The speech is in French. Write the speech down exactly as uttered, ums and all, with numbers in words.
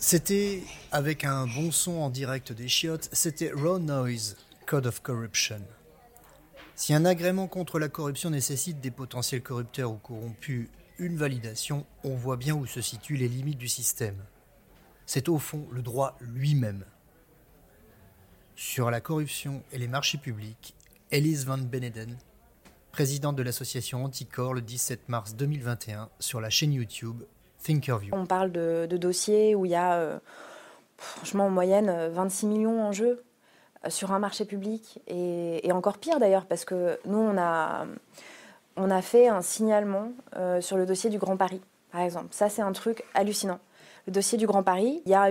C'était, avec un bon son en direct des chiottes, c'était Raw Noise, Code of Corruption. Si un agrément contre la corruption nécessite des potentiels corrupteurs ou corrompus une validation, on voit bien où se situent les limites du système. C'est au fond le droit lui-même. Sur la corruption et les marchés publics, Elise Van Beneden, présidente de l'association Anticorps le dix-sept mars deux mille vingt et un, sur la chaîne YouTube Thinkerview. On parle de, de dossiers où il y a, euh, franchement, en moyenne, vingt-six millions en jeu euh, sur un marché public. Et, et encore pire d'ailleurs, parce que nous, on a, on a fait un signalement euh, sur le dossier du Grand Paris, par exemple. Ça, c'est un truc hallucinant. Le dossier du Grand Paris, il y a